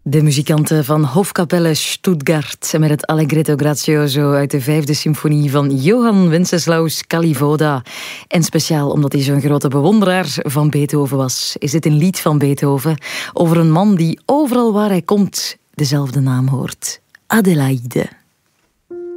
De muzikanten van Hofkapelle Stuttgart met het Allegretto Grazioso uit de 5e symfonie van Johann Wenceslaus Kalivoda. En speciaal omdat hij zo'n grote bewonderaar van Beethoven was, is dit een lied van Beethoven over een man die overal waar hij komt dezelfde naam hoort: Adelaide.